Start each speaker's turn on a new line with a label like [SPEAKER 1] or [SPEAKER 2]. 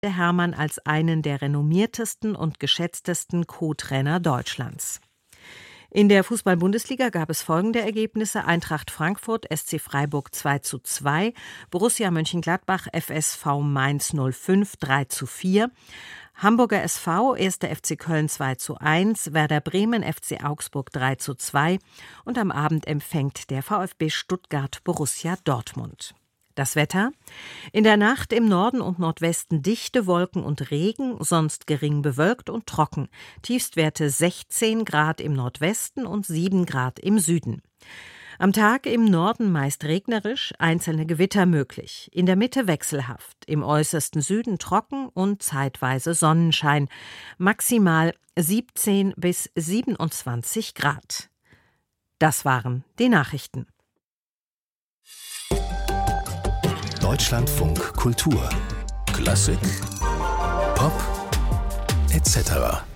[SPEAKER 1] Herrmann als einen der renommiertesten und geschätztesten Co-Trainer Deutschlands. In der Fußball-Bundesliga gab es folgende Ergebnisse: Eintracht Frankfurt, SC Freiburg 2:2, Borussia Mönchengladbach, FSV Mainz 05 3:4, Hamburger SV, 1. FC Köln 2:1, Werder Bremen, FC Augsburg 3:2 und am Abend empfängt der VfB Stuttgart Borussia Dortmund. Das Wetter: In der Nacht im Norden und Nordwesten dichte Wolken und Regen, sonst gering bewölkt und trocken. Tiefstwerte 16 Grad im Nordwesten und 7 Grad im Süden. Am Tag im Norden meist regnerisch, einzelne Gewitter möglich. In der Mitte wechselhaft, im äußersten Süden trocken und zeitweise Sonnenschein. Maximal 17 bis 27 Grad. Das waren die Nachrichten.
[SPEAKER 2] Deutschlandfunk Kultur. Klassik, Pop, etc.